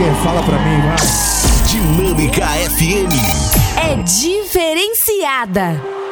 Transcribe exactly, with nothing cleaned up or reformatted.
aí, fala pra mim, vai. Dinâmica F M é diferenciada.